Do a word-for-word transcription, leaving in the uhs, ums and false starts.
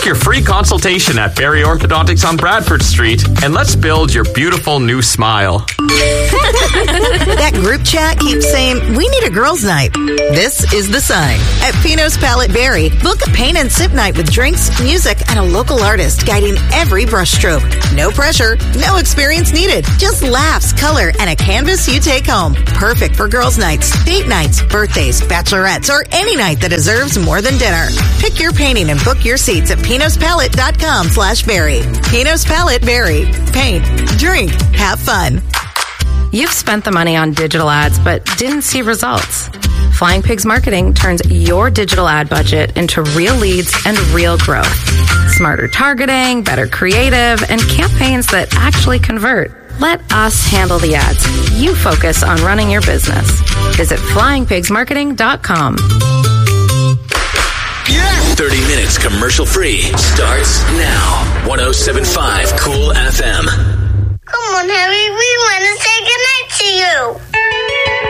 your free consultation at Barry Orthodontics on Bradford Street, and let's build your beautiful new smile. That group chat keeps saying, we need a girls' night. This is the sign. At Pino's Palette Berry, book a paint and sip night with drinks, music, and a local artist guiding every brushstroke. No pressure, no experience needed. Just laughs, color, and a canvas you take home. Perfect for girls' nights, date nights, birthdays, bachelorettes, or any night that deserves more than dinner. Pick your painting and book your seats at pinospalette.com slash berry. Pino's Palette Berry. Paint, drink, have fun. You've spent the money on digital ads but didn't see results. Flying Pigs Marketing turns your digital ad budget into real leads and real growth. Smarter targeting, better creative, and campaigns that actually convert. Let us handle the ads. You focus on running your business. Visit flying pigs marketing dot com. thirty minutes commercial free starts now. one oh seven point five Cool F M.